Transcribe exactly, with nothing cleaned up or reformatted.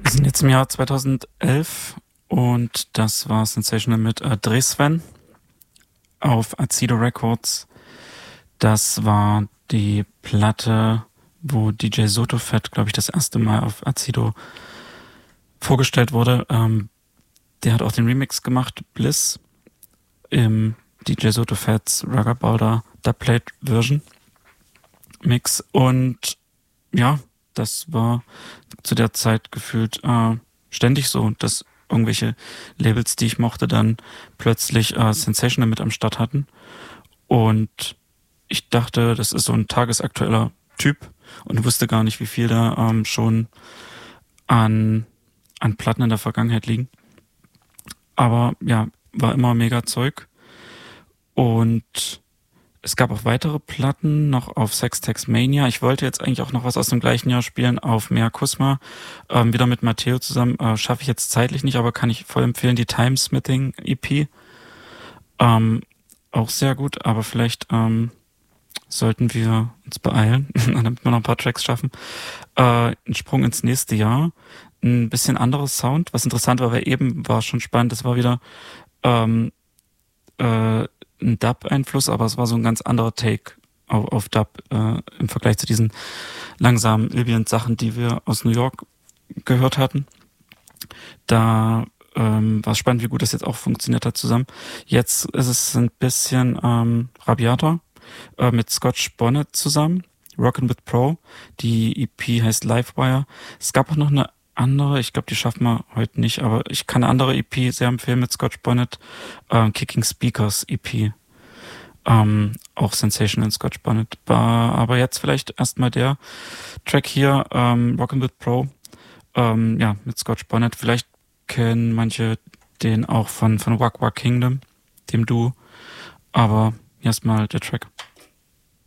Wir sind jetzt im Jahr zweitausendelf und das war Sensational mit äh, Dresven auf Azido Records. Das war die Platte, wo D J Sotofett, glaube ich, das erste Mal auf Azido vorgestellt wurde. Ähm, der hat auch den Remix gemacht, Bliss, im D J Sotofetts Rugger Boulder Dubplate Version Mix. Und ja, das war zu der Zeit gefühlt äh, ständig so, dass irgendwelche Labels, die ich mochte, dann plötzlich äh, Sensational mit am Start hatten. Und ich dachte, das ist so ein tagesaktueller Typ und wusste gar nicht, wie viel da ähm, schon an, an Platten in der Vergangenheit liegen. Aber ja, war immer mega Zeug. Und es gab auch weitere Platten, noch auf Sextex Mania. Ich wollte jetzt eigentlich auch noch was aus dem gleichen Jahr spielen, auf Mea Kusma. Ähm, wieder mit Matteo zusammen. Äh, schaffe ich jetzt zeitlich nicht, aber kann ich voll empfehlen, die Timesmithing E P. Ähm, auch sehr gut, aber vielleicht ähm, sollten wir uns beeilen, damit wir noch ein paar Tracks schaffen. Äh, ein Sprung ins nächste Jahr. Ein bisschen anderes Sound. Was interessant war, weil eben war schon spannend. Das war wieder ähm, äh, ein Dub-Einfluss, aber es war so ein ganz anderer Take auf, auf Dub äh, im Vergleich zu diesen langsamen Ambient-Sachen, die wir aus New York gehört hatten. Da ähm, war es spannend, wie gut das jetzt auch funktioniert hat zusammen. Jetzt ist es ein bisschen ähm, rabiater äh, mit Scotch Bonnet zusammen, Rockin' with Pro. Die E P heißt Livewire. Es gab auch noch eine andere, ich glaube, die schaffen wir heute nicht, aber ich kann eine andere E P sehr empfehlen mit Scotch Bonnet, äh, Kicking Speakers E P. Ähm, auch Sensational Scotch Bonnet. Aber jetzt vielleicht erstmal der Track hier, ähm, Rockin' with Pro, ähm, ja, mit Scotch Bonnet. Vielleicht kennen manche den auch von, von Wack Wack Kingdom, dem Duo. Aber erstmal der Track.